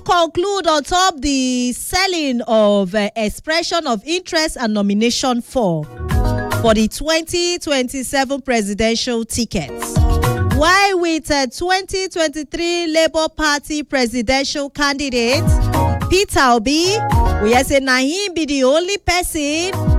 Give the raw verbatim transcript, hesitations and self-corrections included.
conclude on top the selling of uh, expression of interest and nomination form for the twenty twenty-seven presidential tickets. Why with uh, twenty twenty-three Labour Party presidential candidate Peter Obi, we say na him be the only person